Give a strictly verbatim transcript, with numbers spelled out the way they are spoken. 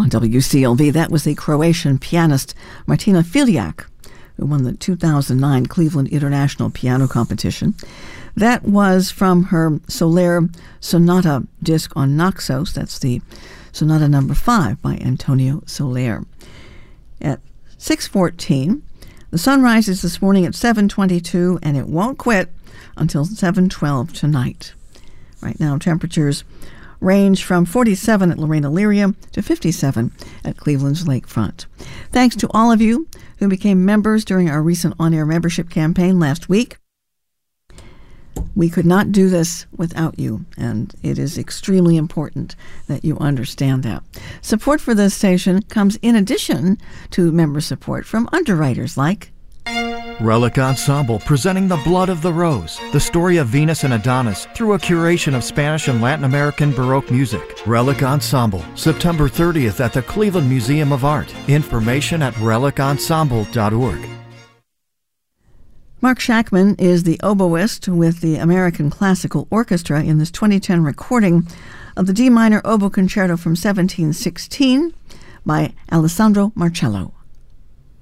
on W C L V. That was the Croatian pianist Martina Filjak, who won the two thousand nine Cleveland International Piano Competition. That was from her Soler Sonata disc on Naxos. That's the Sonata number five by Antonio Soler. At six fourteen, the sun rises this morning at seven twenty-two, and it won't quit until seven twelve tonight. Right now, temperatures range from forty-seven at Lorena Lyria to fifty-seven at Cleveland's Lakefront. Thanks to all of you who became members during our recent on-air membership campaign last week. We could not do this without you, and it is extremely important that you understand that. Support for this station comes in addition to member support from underwriters like Relic Ensemble, presenting The Blood of the Rose, the story of Venus and Adonis through a curation of Spanish and Latin American Baroque music. Relic Ensemble, September thirtieth at the Cleveland Museum of Art. Information at relic ensemble dot org. Mark Shackman is the oboist with the American Classical Orchestra in this twenty ten recording of the D minor oboe concerto from seventeen sixteen by Alessandro Marcello.